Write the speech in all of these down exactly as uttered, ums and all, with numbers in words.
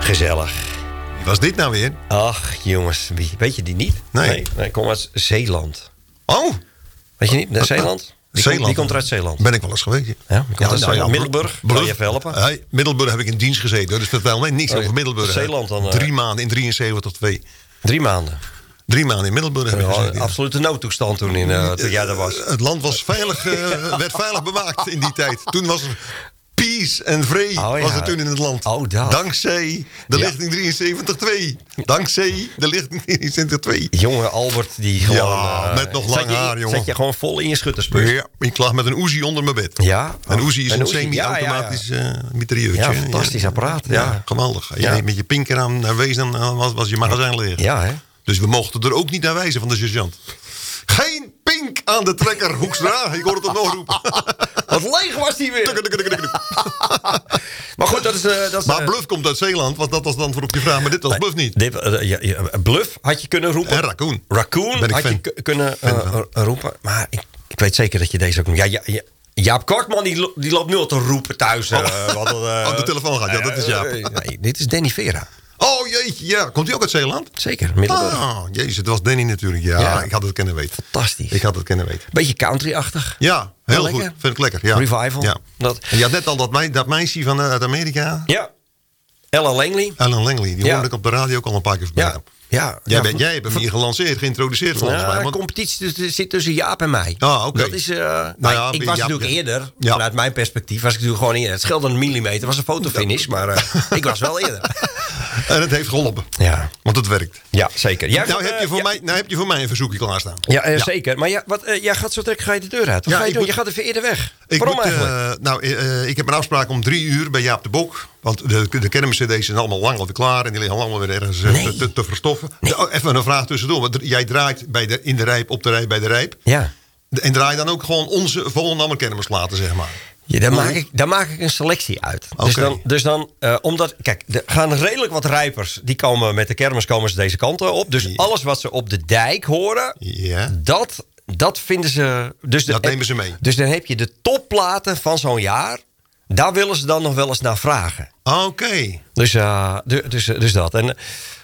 Gezellig. Wie was dit nou weer? Ach, jongens. Wie, weet je die niet? Nee. Nee, nee, ik kom uit Zeeland. Oh. Weet je niet? Nee, Zeeland? Die, Zeeland. Komt, die komt uit Zeeland. Ben ik wel eens geweest. Ja, Ja, die komt uit nou, Zeeland. ja, Middelburg. Bluff. Kan je even helpen? Hey, Middelburg heb ik in dienst gezeten. Dus vertel mij niks Oh, over Middelburg. Zeeland dan, uh, Drie maanden in drieënzeventig twee. Drie maanden. Drie maanden in Middelburg heb ik Ja, gezeten. Ja. absolute noodtoestand toen, in, uh, toen jij daar was. Het land was veilig, uh, werd veilig bewaakt in die tijd. Toen was er peace en vrede Oh, ja. was er toen in het land. Oh, dat. Dankzij de Ja. lichting drieënzeventig twee. Dankzij de lichting drieënzeventig twee. Jonge Albert, die gewoon... Ja, uh, met nog lang zat je, haar, jongen. Zat je gewoon vol in je schuttersbus. Ja, ik lag met een Uzi onder mijn bed. Ja. Een Uzi is Een een, Uzi, semi-automatisch ja, ja, uh, mitrailleurtje. Ja, fantastisch apparaat, ja. geweldig. Als Ja. je met je pinker aan naar wees, dan uh, was, was je magazijn leeg. Ja, hè? Dus we mochten er ook niet naar wijzen van de sergeant. Geen pink aan de trekker, Hoekstra. Ik hoor het er nog roepen. Wat leeg was die weer. Maar goed, dat is... Uh, dat is Maar uh, Bluff komt uit Zeeland, want dat was dan voor op je vraag. Maar dit was Bluff niet. Dit, uh, ja, ja, Bluff had je kunnen roepen. En Raccoon. Raccoon Ben ik had fan. je k- kunnen uh, uh, roepen. Maar ik, ik weet zeker dat je deze ook... Ja, ja, ja, Jaap Kortman die, lo- die loopt nu al te roepen thuis. Uh, Oh. wat, uh, Oh, de telefoon gaat. Ja, dat is Jaap. uh, nee, dit is Danny Vera. Oh jeetje, ja. Komt hij ook uit Zeeland? Zeker, Middelburg. Ah, jezus, het was Danny natuurlijk. Ja, Ja. ik had het kunnen weten. Fantastisch. Ik had het kunnen weten. Beetje country-achtig. Ja, heel Wel goed. lekker. Vind ik lekker. Ja. Revival. Ja. Dat. En je had net al dat, mei, dat meisje van, uh, uit Amerika. Ja. Ella Langley. Alan Langley. Die Ja. hoorde ik op de radio ook al een paar keer voorbij. Ja. Ja. Jij, ja, bent, jij hebt hem hier gelanceerd, geïntroduceerd volgens Ja, mij. de Want- competitie tussen- zit tussen Jaap en mij. Ah, oké. Dat is, uh, nou, ja, ik was Jaap- natuurlijk eerder, Ja. vanuit mijn perspectief, was ik natuurlijk gewoon eerder. Het scheelde een millimeter, was een fotofinish, maar uh, ik was wel eerder. En het heeft geholpen. Ja, Want het werkt. ja zeker. Jij Nou gaat, heb, je uh, voor ja, mij, nou heb je voor mij een verzoekje klaarstaan. Ja, uh, zeker. Maar ja, wat, uh, jij gaat zo direct ga je de deur uit. Wat Ja, ga je ik doen? moet- Je gaat even eerder weg. Ik, Waarom moet, eigenlijk? uh, nou, uh, ik heb een afspraak om drie uur bij Jaap de Bok. Want de, de kermis-cd's zijn allemaal lang alweer klaar. En die liggen allemaal weer ergens uh, Nee. te, te verstoffen. De- oh, even een vraag tussendoor. Want jij draait bij de, in de Rijp, op de Rijp, bij de Rijp. Ja. En draai je dan ook gewoon onze volgende kermisplaten, zeg maar. Ja, daar, maak ik, daar maak ik een selectie uit. Dus Oké. dan, dus dan uh, omdat, kijk, er gaan redelijk wat rijpers, die komen met de kermis komen ze deze kant op. Dus Ja. alles wat ze op de dijk horen, Ja. dat, dat vinden ze... Dus de- Dat nemen ze mee. Dus dan heb je de topplaten van zo'n jaar. Daar willen ze dan nog wel eens naar vragen. Oké. Dus, uh, du- dus, dus dat. En,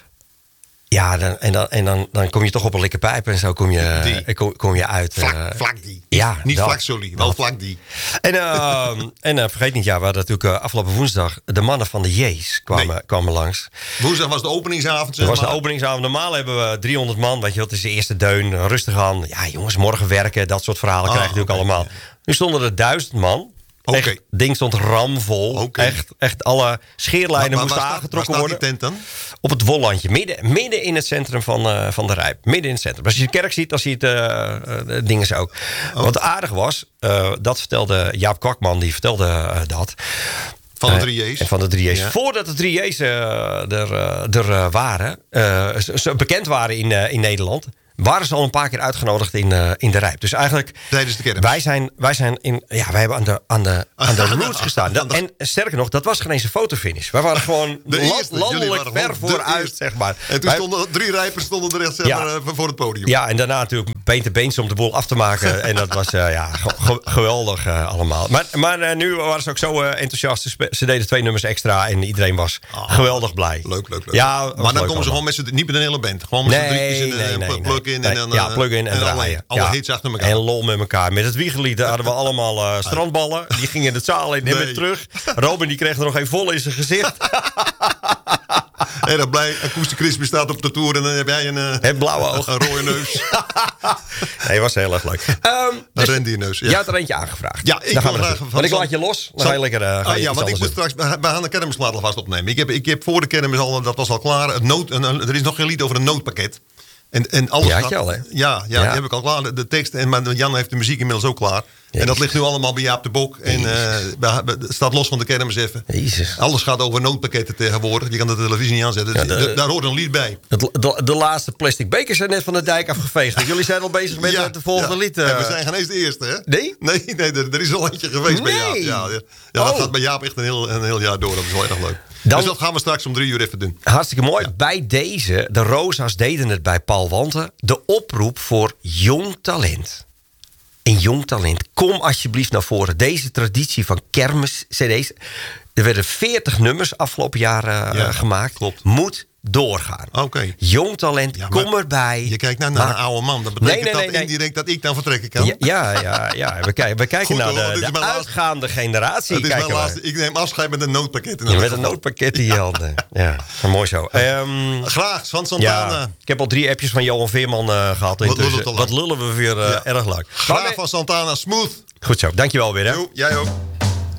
ja, dan, en, dan, en dan, dan kom je toch op een likkerpijp en zo kom je, Die. uh, kom, kom je uit. Vlak, uh, vlak die. Ja, Niet dat. vlak Solie, wel Dat. vlak die. En, uh, en uh, vergeet niet, ja, we hadden natuurlijk uh, afgelopen woensdag de mannen van de J's kwamen, Nee. kwamen langs. Woensdag was de openingsavond, zeg Dat was de maar. openingsavond. Normaal hebben we driehonderd man, weet je, wat is de eerste deun, rustig aan. Ja, jongens, morgen werken, dat soort verhalen Ah, krijg je natuurlijk oké, allemaal. Nu stonden er duizend man. Oké. Echt, het ding stond ramvol. Oké. Echt, echt alle scheerlijnen Maar- maar moesten waar staat- aangetrokken waar worden. staat die tent dan? Op het Wollandje, midden, midden in het centrum van, uh, van de Rijp. Midden in het centrum. Als je de kerk ziet, dan zie je het, uh, uh, de dingen zo ook. Oh. Wat aardig was, uh, dat vertelde Jaap Kwakman, die vertelde uh, dat. Van de Uh, drie J's. Van de drie J's. Ja. Voordat de drie J's uh, er, uh, er uh, waren, uh, ze, ze bekend waren in, uh, in Nederland, waren ze al een paar keer uitgenodigd in, uh, in de Rijp. Dus eigenlijk, Tijdens de kermis. wij zijn, wij zijn in, ja, wij hebben aan de, aan de, aan de Aan de- roots gestaan. aan de- En sterker nog, dat was geen eens een fotofinish. Wij waren gewoon De land- eerste. Jullie landelijk waren ver gewoon de vooruit, eerste. zeg maar. En toen Wij- stonden drie rijpers stonden er echt zeg Ja. maar, uh, voor het podium. ja, en daarna natuurlijk been te beens om de boel af te maken. En dat was uh, ja, ge- ge- geweldig uh, allemaal. Maar, maar uh, nu waren ze ook zo uh, enthousiast. Ze, spe- ze deden twee nummers extra en iedereen was Ah, geweldig blij. Leuk, leuk, leuk. Ja, was maar dan leuk komen ze gewoon met z'n, niet met een hele band. Gewoon met z'n Nee, drietjes en nee, uh, nee, pl- nee. plug in. Nee, En dan, ja, uh, plug in en, alle, draaien. alle Ja. hits achter elkaar. En lol met elkaar. Met het wiegelied hadden we allemaal uh, strandballen. Die gingen het zaal in en Nee. weer terug. Robin die kreeg er nog een vol in zijn gezicht. Erg blij. Acoustic Crispy staat op de tour en dan heb jij een, uh, Het blauwe oog. een rode neus. Nee, was heel erg leuk. Um, Een rendierneus. Je had er eentje aangevraagd. Ja, ik Dan gaan wil we graag naartoe. van- Want ik van- laat je los. Dan Zal- ga je lekker uh, ga Ah, je ja, iets want ik anders moet doen. straks bij, bij Hanne Kermisplaat alvast opnemen. Ik heb, ik heb voor de kermis al, dat was al klaar. Het nood, een, een- er is nog geen lied over een noodpakket. En, en alles Ja, had gaat- je al, hè? Ja, ja, Ja. die heb ik al klaar. De, de tekst, en maar Jan heeft de muziek inmiddels ook klaar. En dat ligt nu allemaal bij Jaap de Bok. En uh, bij- bij- het staat los van de kermis even. Jezus. Alles gaat over noodpakketten tegenwoordig. Je kan de televisie niet aanzetten. Ja, de- D- daar hoort een lied bij. Het, de, de laatste plastic bekers zijn net van de dijk afgeveegd. Jullie zijn al bezig met Ja, het volgende ja. lied. uh, En we zijn geen eens de eerste, hè? Nee? Nee, nee er, er is al eentje geweest bij Jaap. Nee. Ja, ja. ja dat Oh. gaat bij Jaap echt een heel, een heel jaar door. Dat is wel erg leuk. Dan- Dus dat gaan we straks om drie uur even doen. Hartstikke mooi. Bij deze, de Rosa's deden het bij Paul Wanten. De oproep voor jong talent. Een jong talent. Kom alsjeblieft naar voren. Deze traditie van kermis-cd's. Er werden veertig nummers afgelopen jaar uh, Ja, gemaakt. klopt. Moet doorgaan. Oké. Okay. Jong talent, Ja, maar kom erbij. Je kijkt nou naar Maar- een oude man. Dat betekent Nee, nee, nee, dat nee. indirect dat ik dan vertrekken kan. Ja, ja, ja, ja. We, kijken, we kijken Goed, naar hoor, want de, dit is de mijn laatste- uitgaande generatie. Het is mijn kijken we. laatste, ik neem afscheid met een noodpakket. in Ja, elk met een geval. noodpakket in je handen. Ja, mooi zo. Um, Graag, Van Santana. ja, ik heb al drie appjes van Johan Veerman uh, gehad. Wat intussen. lullen te lang. Wat lullen we weer uh, Ja. erg leuk. Graag Maar- van Santana, smooth. Goed zo, dankjewel weer hè. Jo, jij ook.